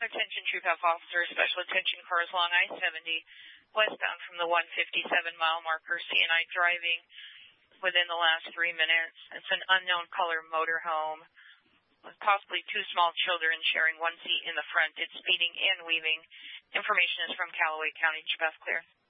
Attention Troop F officers, special attention cars along I-70, westbound from the 157-mile marker, CNI driving within the last 3 minutes. It's an unknown color motorhome with possibly 2 small children sharing one seat in the front. It's speeding and weaving. Information is from Callaway County. Troop F clear.